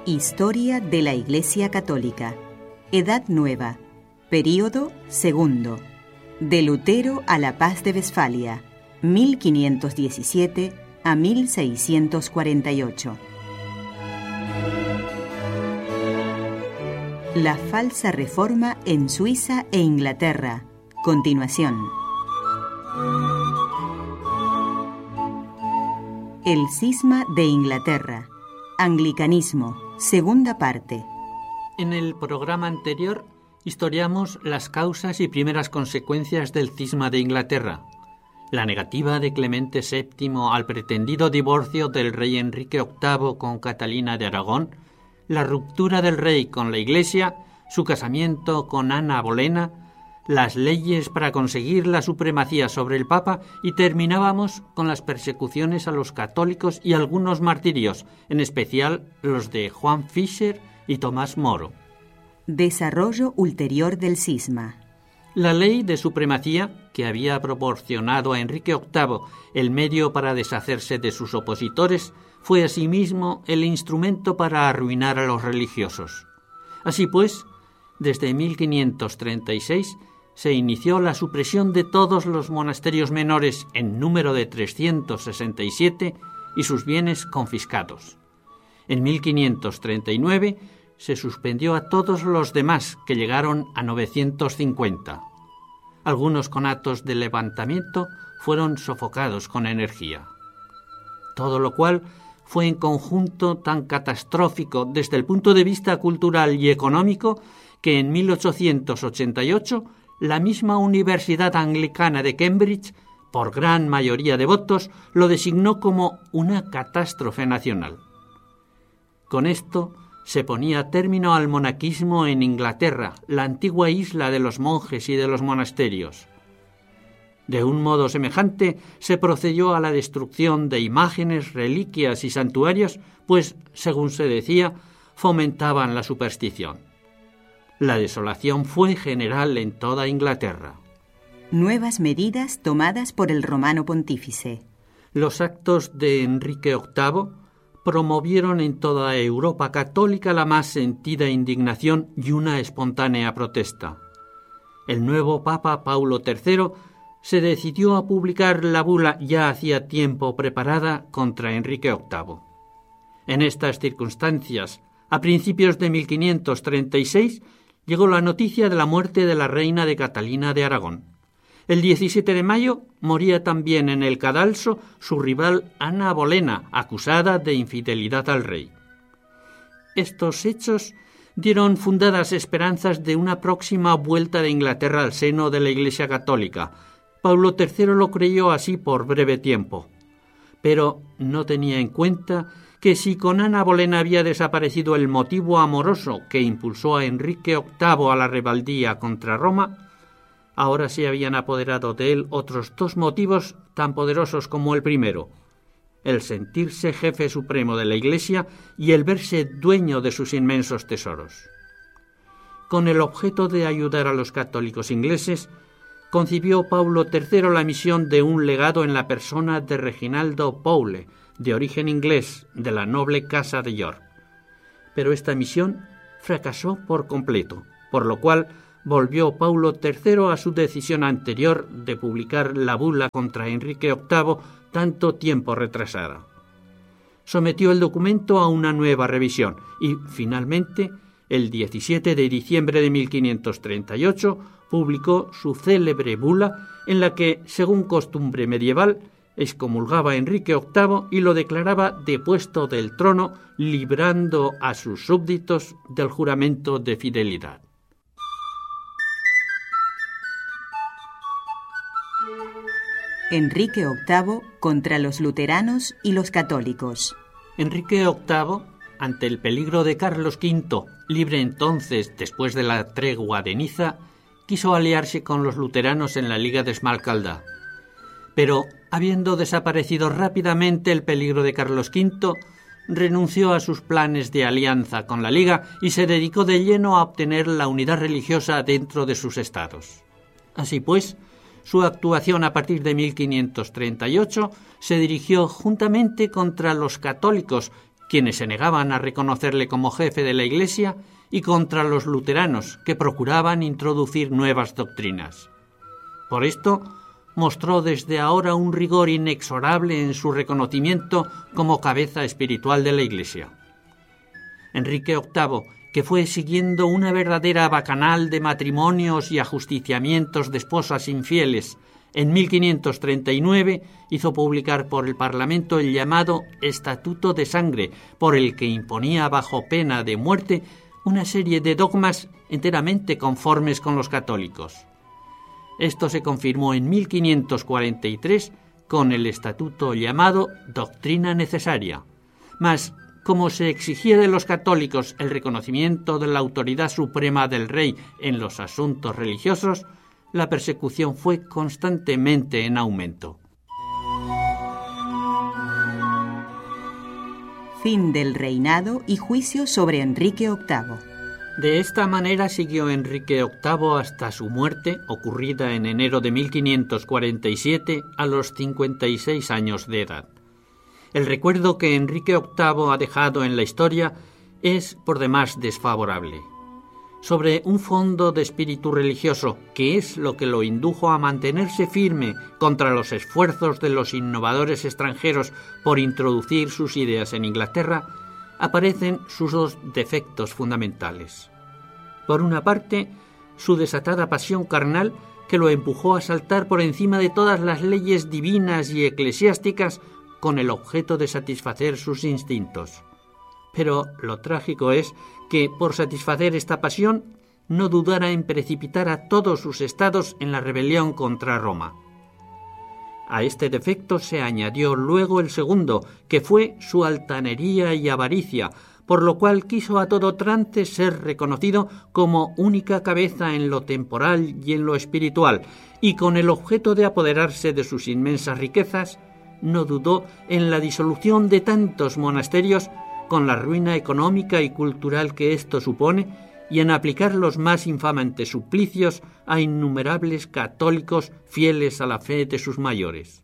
Historia de la Iglesia Católica. Edad Nueva. Período segundo. De Lutero a la Paz de Westfalia, 1517 a 1648. La falsa reforma en Suiza e Inglaterra. Continuación. El cisma de Inglaterra. Anglicanismo. Segunda parte. En el programa anterior historiamos las causas y primeras consecuencias del cisma de Inglaterra. La negativa de Clemente VII al pretendido divorcio del rey Enrique VIII con Catalina de Aragón, la ruptura del rey con la Iglesia, su casamiento con Ana Bolena, las leyes para conseguir la supremacía sobre el Papa y terminábamos con las persecuciones a los católicos y algunos martirios, en especial los de Juan Fischer y Tomás Moro. Desarrollo ulterior del cisma. La ley de supremacía, que había proporcionado a Enrique VIII el medio para deshacerse de sus opositores, fue asimismo el instrumento para arruinar a los religiosos. Así pues, desde 1536 se inició la supresión de todos los monasterios menores en número de 367 y sus bienes confiscados. En 1539 se suspendió a todos los demás, que llegaron a 950. Algunos conatos de levantamiento fueron sofocados con energía. Todo lo cual fue en conjunto tan catastrófico desde el punto de vista cultural y económico que en 1888 la misma Universidad Anglicana de Cambridge, por gran mayoría de votos, lo designó como una catástrofe nacional. Con esto se ponía término al monaquismo en Inglaterra, la antigua isla de los monjes y de los monasterios. De un modo semejante se procedió a la destrucción de imágenes, reliquias y santuarios, pues, según se decía, fomentaban la superstición. La desolación fue general en toda Inglaterra. Nuevas medidas tomadas por el romano pontífice. Los actos de Enrique VIII promovieron en toda Europa católica la más sentida indignación y una espontánea protesta. El nuevo Papa Paulo III se decidió a publicar la bula ya hacía tiempo preparada contra Enrique VIII. En estas circunstancias, a principios de 1536, llegó la noticia de la muerte de la reina de Catalina de Aragón. El 17 de mayo moría también en el cadalso su rival Ana Bolena, acusada de infidelidad al rey. Estos hechos dieron fundadas esperanzas de una próxima vuelta de Inglaterra al seno de la Iglesia Católica. Paulo III lo creyó así por breve tiempo, pero no tenía en cuenta que si con Ana Bolena había desaparecido el motivo amoroso que impulsó a Enrique VIII a la rebeldía contra Roma, ahora se habían apoderado de él otros dos motivos tan poderosos como el primero: el sentirse jefe supremo de la Iglesia y el verse dueño de sus inmensos tesoros. Con el objeto de ayudar a los católicos ingleses, concibió Paulo III la misión de un legado en la persona de Reginaldo Powle, de origen inglés, de la noble casa de York. Pero esta misión fracasó por completo, por lo cual volvió Paulo III a su decisión anterior de publicar la bula contra Enrique VIII, tanto tiempo retrasada. Sometió el documento a una nueva revisión y, finalmente, el 17 de diciembre de 1538, publicó su célebre bula en la que, según costumbre medieval, excomulgaba a Enrique VIII y lo declaraba depuesto del trono, librando a sus súbditos del juramento de fidelidad. Enrique VIII contra los luteranos y los católicos. Enrique VIII, ante el peligro de Carlos V, libre entonces después de la tregua de Niza, quiso aliarse con los luteranos en la Liga de Esmalcalda. Pero, habiendo desaparecido rápidamente el peligro de Carlos V, renunció a sus planes de alianza con la Liga y se dedicó de lleno a obtener la unidad religiosa dentro de sus estados. Así pues, su actuación a partir de 1538 se dirigió juntamente contra los católicos quienes se negaban a reconocerle como jefe de la Iglesia, y contra los luteranos, que procuraban introducir nuevas doctrinas. Por esto, mostró desde ahora un rigor inexorable en su reconocimiento como cabeza espiritual de la Iglesia. Enrique VIII, que fue siguiendo una verdadera bacanal de matrimonios y ajusticiamientos de esposas infieles, en 1539 hizo publicar por el Parlamento el llamado Estatuto de Sangre, por el que imponía bajo pena de muerte una serie de dogmas enteramente conformes con los católicos. Esto se confirmó en 1543 con el estatuto llamado Doctrina Necesaria. Mas, como se exigía de los católicos el reconocimiento de la autoridad suprema del rey en los asuntos religiosos, la persecución fue constantemente en aumento. Fin del reinado y juicio sobre Enrique VIII. De esta manera siguió Enrique VIII hasta su muerte, ocurrida en enero de 1547, a los 56 años de edad. El recuerdo que Enrique VIII ha dejado en la historia es por demás desfavorable. Sobre un fondo de espíritu religioso, que es lo que lo indujo a mantenerse firme contra los esfuerzos de los innovadores extranjeros por introducir sus ideas en Inglaterra, aparecen sus dos defectos fundamentales. Por una parte, su desatada pasión carnal, que lo empujó a saltar por encima de todas las leyes divinas y eclesiásticas con el objeto de satisfacer sus instintos. Pero lo trágico es que, por satisfacer esta pasión, no dudara en precipitar a todos sus estados en la rebelión contra Roma. A este defecto se añadió luego el segundo, que fue su altanería y avaricia, por lo cual quiso a todo trance ser reconocido como única cabeza en lo temporal y en lo espiritual, y con el objeto de apoderarse de sus inmensas riquezas, no dudó en la disolución de tantos monasterios, con la ruina económica y cultural que esto supone, y en aplicar los más infamantes suplicios a innumerables católicos fieles a la fe de sus mayores.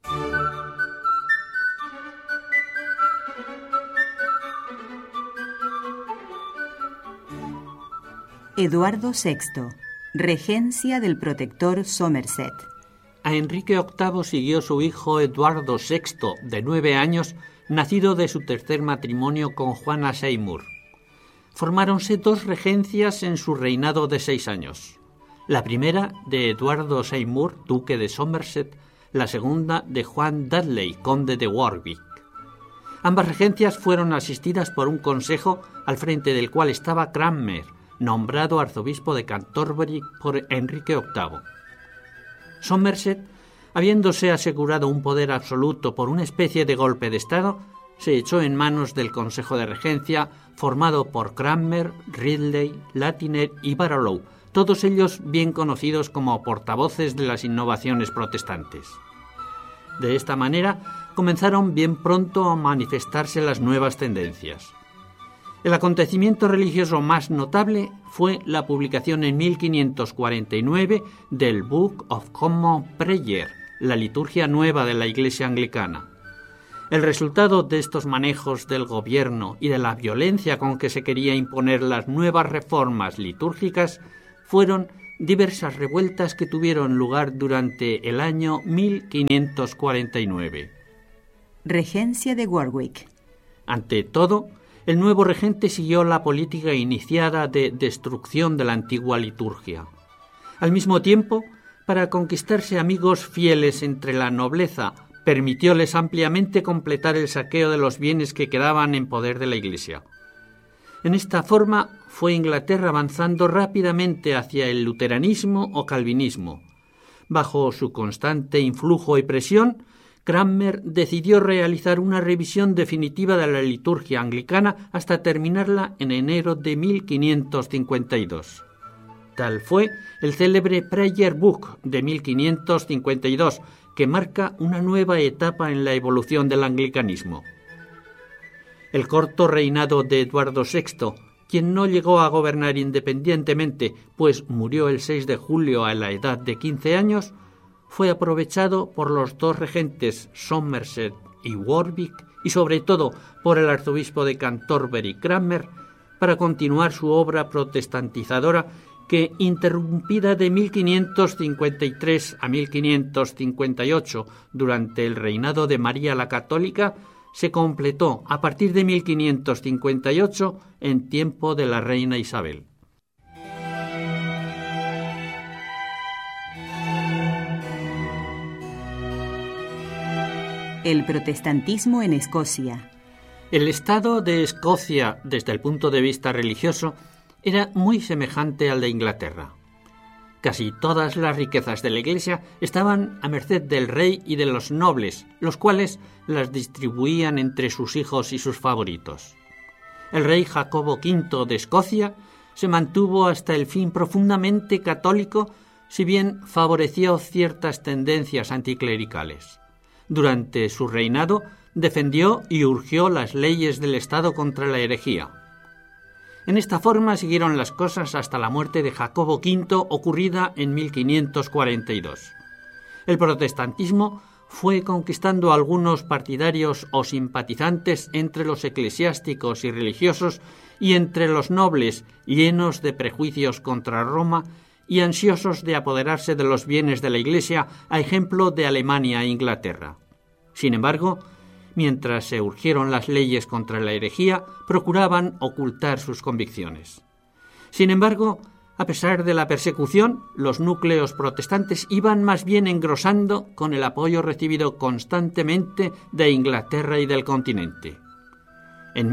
Eduardo VI, regencia del protector Somerset. A Enrique VIII siguió su hijo Eduardo VI, de 9 años, nacido de su tercer matrimonio con Juana Seymour. Formáronse dos regencias en su reinado de 6 años. La primera de Eduardo Seymour, duque de Somerset, la segunda de Juan Dudley, conde de Warwick. Ambas regencias fueron asistidas por un consejo al frente del cual estaba Cranmer, nombrado arzobispo de Canterbury por Enrique VIII. Somerset, habiéndose asegurado un poder absoluto por una especie de golpe de Estado, se echó en manos del Consejo de Regencia, formado por Cranmer, Ridley, Latimer y Barlow, todos ellos bien conocidos como portavoces de las innovaciones protestantes. De esta manera, comenzaron bien pronto a manifestarse las nuevas tendencias. El acontecimiento religioso más notable fue la publicación en 1549 del Book of Common Prayer, la liturgia nueva de la Iglesia anglicana. El resultado de estos manejos del gobierno y de la violencia con que se quería imponer las nuevas reformas litúrgicas fueron diversas revueltas que tuvieron lugar durante el año 1549. Regencia de Warwick. Ante todo, el nuevo regente siguió la política iniciada de destrucción de la antigua liturgia. Al mismo tiempo, para conquistarse amigos fieles entre la nobleza, permitióles ampliamente completar el saqueo de los bienes que quedaban en poder de la Iglesia. En esta forma fue Inglaterra avanzando rápidamente hacia el luteranismo o calvinismo. Bajo su constante influjo y presión, Cranmer decidió realizar una revisión definitiva de la liturgia anglicana hasta terminarla en enero de 1552. Tal fue el célebre Prayer Book de 1552, que marca una nueva etapa en la evolución del anglicanismo. El corto reinado de Eduardo VI, quien no llegó a gobernar independientemente, pues murió el 6 de julio a la edad de 15 años, fue aprovechado por los dos regentes Somerset y Warwick y sobre todo por el arzobispo de Canterbury, Cranmer, para continuar su obra protestantizadora que, interrumpida de 1553 a 1558 durante el reinado de María la Católica, se completó a partir de 1558 en tiempo de la reina Isabel. El protestantismo en Escocia. El estado de Escocia, desde el punto de vista religioso, era muy semejante al de Inglaterra. Casi todas las riquezas de la Iglesia estaban a merced del rey y de los nobles, los cuales las distribuían entre sus hijos y sus favoritos. El rey Jacobo V de Escocia se mantuvo hasta el fin profundamente católico, si bien favoreció ciertas tendencias anticlericales. Durante su reinado defendió y urgió las leyes del Estado contra la herejía. En esta forma siguieron las cosas hasta la muerte de Jacobo V, ocurrida en 1542. El protestantismo fue conquistando algunos partidarios o simpatizantes entre los eclesiásticos y religiosos y entre los nobles, llenos de prejuicios contra Roma y ansiosos de apoderarse de los bienes de la Iglesia, a ejemplo de Alemania e Inglaterra. Sin embargo, mientras se urgieron las leyes contra la herejía, procuraban ocultar sus convicciones. Sin embargo, a pesar de la persecución, los núcleos protestantes iban más bien engrosando con el apoyo recibido constantemente de Inglaterra y del continente. En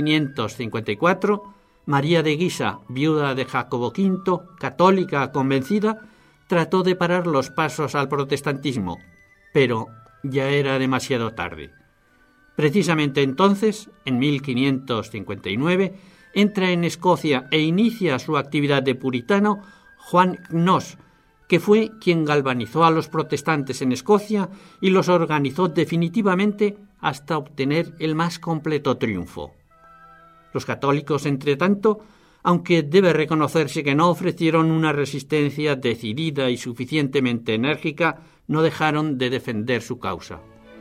1554, María de Guisa, viuda de Jacobo V, católica convencida, trató de parar los pasos al protestantismo, pero ya era demasiado tarde. Precisamente entonces, en 1559, entra en Escocia e inicia su actividad de puritano Juan Knox, que fue quien galvanizó a los protestantes en Escocia y los organizó definitivamente hasta obtener el más completo triunfo. Los católicos, entretanto, aunque debe reconocerse que no ofrecieron una resistencia decidida y suficientemente enérgica, no dejaron de defender su causa.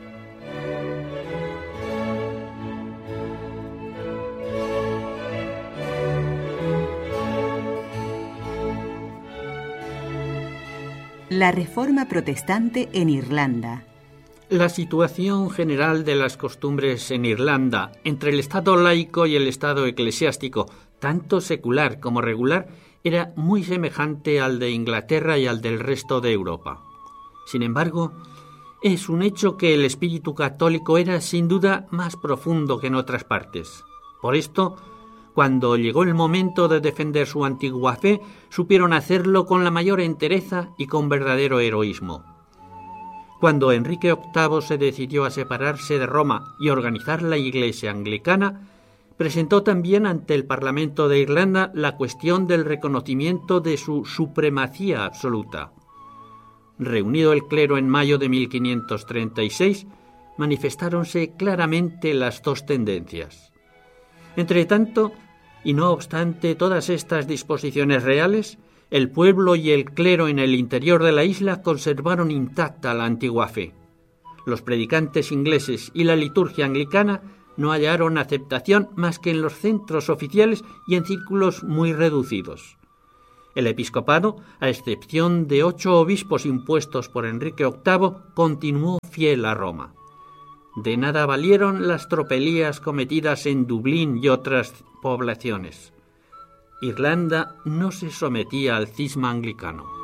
La Reforma Protestante en Irlanda. La situación general de las costumbres en Irlanda, entre el Estado laico y el Estado eclesiástico, tanto secular como regular, era muy semejante al de Inglaterra y al del resto de Europa. Sin embargo, es un hecho que el espíritu católico era sin duda más profundo que en otras partes. Por esto, cuando llegó el momento de defender su antigua fe, supieron hacerlo con la mayor entereza y con verdadero heroísmo. Cuando Enrique VIII se decidió a separarse de Roma y organizar la Iglesia anglicana, presentó también ante el Parlamento de Irlanda la cuestión del reconocimiento de su supremacía absoluta. Reunido el clero en mayo de 1536, manifestáronse claramente las dos tendencias. Entretanto, y no obstante todas estas disposiciones reales, el pueblo y el clero en el interior de la isla conservaron intacta la antigua fe. Los predicantes ingleses y la liturgia anglicana no hallaron aceptación más que en los centros oficiales y en círculos muy reducidos. El episcopado, a excepción de 8 obispos impuestos por Enrique VIII, continuó fiel a Roma. De nada valieron las tropelías cometidas en Dublín y otras poblaciones. Irlanda no se sometía al cisma anglicano.